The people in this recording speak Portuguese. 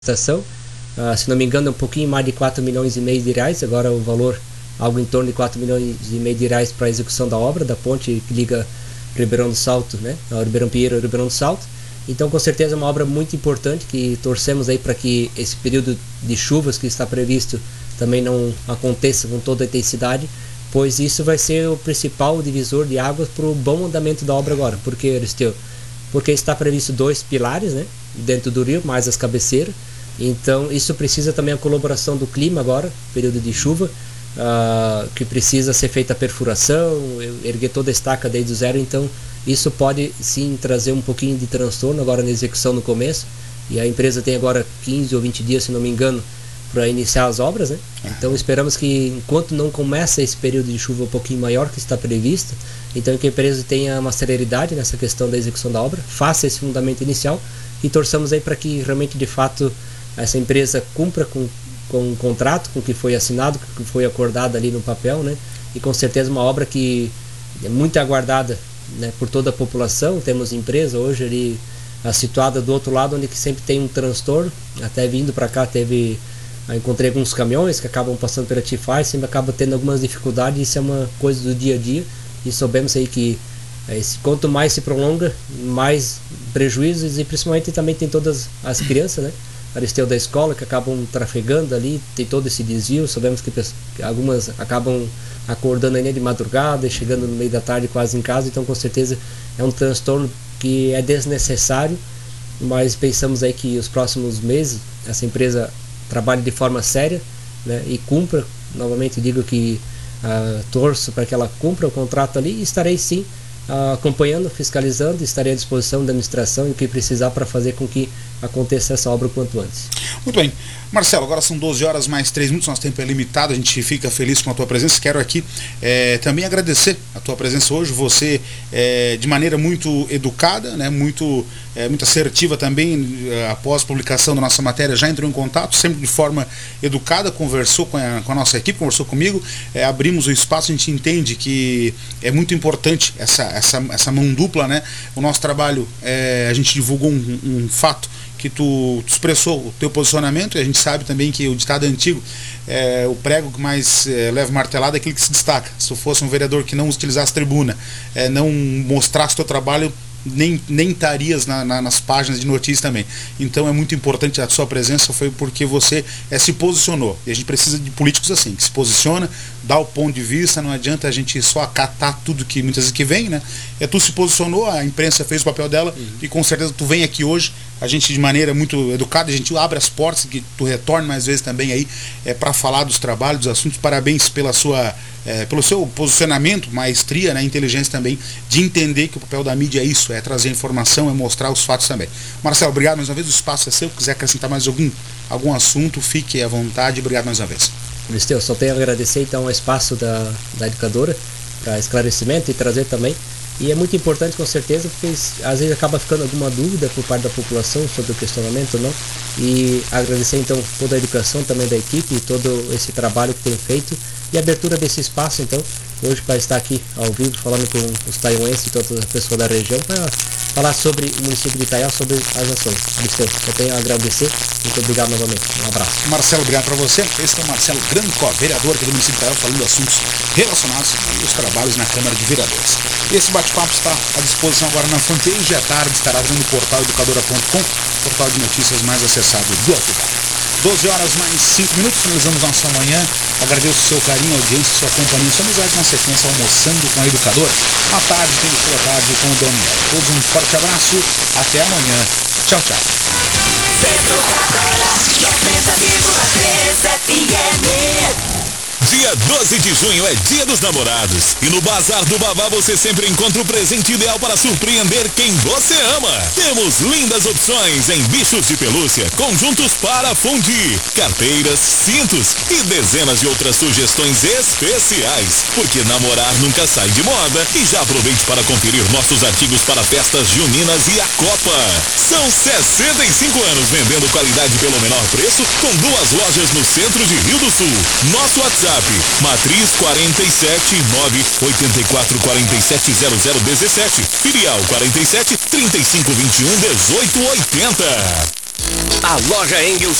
estação. Se não me engano, é um pouquinho mais de 4 milhões e meio de reais, agora o valor algo em torno de 4 milhões e meio de reais para a execução da obra, da ponte que liga Ribeirão do Salto, né? Ribeirão Pinheiro e Ribeirão do Salto. Então, com certeza é uma obra muito importante que torcemos aí para que esse período de chuvas que está previsto também não aconteça com toda a intensidade, pois isso vai ser o principal divisor de águas para o bom andamento da obra agora. Por que, Aristeu? Porque está previsto 2 pilares, né, dentro do rio, mais as cabeceiras. Então, isso precisa também a colaboração do clima agora, período de chuva, que precisa ser feita a perfuração, erguer toda a estaca desde o zero. Então, isso pode sim trazer um pouquinho de transtorno agora na execução no começo. E a empresa tem agora 15 ou 20 dias, se não me engano, para iniciar as obras, né? Então esperamos que enquanto não começa esse período de chuva um pouquinho maior que está previsto, então que a empresa tenha uma celeridade nessa questão da execução da obra, faça esse fundamento inicial e torçamos aí para que realmente de fato essa empresa cumpra com o contrato, com o que foi assinado, com o que foi acordado ali no papel, né? E com certeza uma obra que é muito aguardada, né, por toda a população. Temos empresa hoje ali situada do outro lado, onde que sempre tem um transtorno. Até vindo para cá encontrei alguns caminhões que acabam passando pela Tifai, sempre acaba tendo algumas dificuldades. Isso é uma coisa do dia a dia e soubemos aí que quanto mais se prolonga, mais prejuízos, e principalmente também tem todas as crianças, né, Aristeu, da escola, que acabam trafegando ali, tem todo esse desvio. Sabemos que algumas acabam acordando ainda de madrugada e chegando no meio da tarde quase em casa. Então com certeza é um transtorno que é desnecessário, mas pensamos aí que os próximos meses essa empresa trabalhe de forma séria, né, e cumpra. Novamente digo que torço para que ela cumpra o contrato ali, e estarei sim acompanhando, fiscalizando, estarei à disposição da administração e o que precisar para fazer com que aconteça essa obra o quanto antes. Muito bem. Marcelo, agora são 12 horas mais 3 minutos, nosso tempo é limitado, a gente fica feliz com a tua presença. Quero aqui também agradecer a tua presença hoje, você de maneira muito educada, né, muito assertiva também, após a publicação da nossa matéria, já entrou em contato, sempre de forma educada, conversou com a nossa equipe, conversou comigo, abrimos o espaço. A gente entende que é muito importante essa mão dupla, né? O nosso trabalho, a gente divulgou um fato que tu expressou o teu posicionamento, e a gente sabe também que o ditado antigo, o prego que mais leva martelada é aquele que se destaca. Se tu fosse um vereador que não utilizasse tribuna, não mostrasse o teu trabalho, nem estarias nas páginas de notícias também. Então é muito importante a sua presença, foi porque você se posicionou, e a gente precisa de políticos assim, que se posiciona, dá o ponto de vista. Não adianta a gente só acatar tudo que muitas vezes que vem, né? Tu se posicionou, a imprensa fez o papel dela, e com certeza tu vem aqui hoje, a gente de maneira muito educada, a gente abre as portas, que tu retorne mais vezes também aí para falar dos trabalhos, dos assuntos. Parabéns pelo seu posicionamento, maestria, né, inteligência também, de entender que o papel da mídia é isso, é trazer informação, é mostrar os fatos também. Marcelo, obrigado mais uma vez, o espaço é seu. Se quiser acrescentar mais algum assunto, fique à vontade. Obrigado mais uma vez. Aristeu, só tenho a agradecer então o espaço da educadora para esclarecimento e trazer também. E é muito importante, com certeza, porque às vezes acaba ficando alguma dúvida por parte da população sobre o questionamento ou não. E agradecer então toda a educação também da equipe e todo esse trabalho que tem feito, e a abertura desse espaço então hoje para estar aqui ao vivo falando com os taiwanenses e todas as pessoas da região para falar sobre o município de Itaiá, sobre as ações. Aristeu, eu tenho a agradecer. Muito obrigado novamente. Um abraço. Marcelo, obrigado para você. Esse é o Marcelo Granco, vereador aqui do município de Itaiá, falando de assuntos relacionados aos trabalhos na Câmara de Vereadores. Esse bate-papo está à disposição agora na fanpage. À tarde estará no portal educadora.com, portal de notícias mais acessado do Atividade. 12 horas mais 5 minutos, finalizamos nossa manhã. Agradeço o seu carinho, audiência, sua companhia, sua amizade. Na sequência, almoçando com a educadora. À tarde, tem o Show à Tarde com o Daniel. Todos um forte abraço, até amanhã. Tchau, tchau. Dia 12 de junho é Dia dos Namorados. E no Bazar do Babá você sempre encontra o presente ideal para surpreender quem você ama. Temos lindas opções em bichos de pelúcia, conjuntos para fundir, carteiras, cintos e dezenas de outras sugestões especiais. Porque namorar nunca sai de moda. E já aproveite para conferir nossos artigos para festas juninas e a Copa. São 65 anos vendendo qualidade pelo menor preço, com 2 lojas no centro de Rio do Sul. Nosso WhatsApp, Matriz 47 984 47 0017, Filial 47 35 21 18 80. A loja Engels